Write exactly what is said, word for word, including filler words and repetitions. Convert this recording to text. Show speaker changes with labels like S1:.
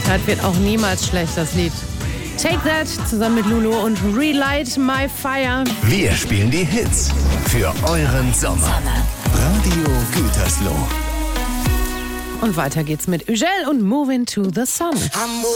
S1: Das wird auch niemals schlecht, das Lied. Take That zusammen mit Lulu und Relight My Fire.
S2: Wir spielen die Hits für euren Sommer. Radio Gütersloh.
S1: Und weiter geht's mit Ugel und Moving to the Sun.